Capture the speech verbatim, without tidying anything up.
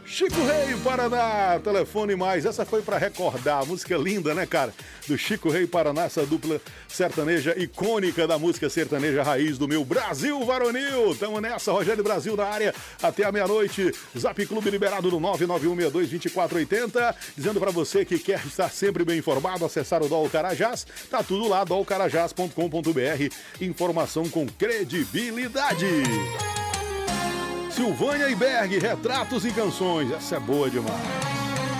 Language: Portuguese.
Chico Rei, Paraná, telefone mais. Essa foi pra recordar, música linda, né, cara? Do Chico Rei, Paraná, essa dupla sertaneja icônica da música sertaneja raiz do meu Brasil varonil. Tamo nessa, Rogério Brasil na área até a meia-noite. Zap Clube liberado no nove nove um seis dois dois quatro oito zero. Dizendo pra você que quer estar sempre bem informado, acessar o Dol Carajás. Tá tudo lá, dol carajás ponto com ponto br. Informação com credibilidade. Silvânia e Berg, retratos e canções. Essa é boa demais.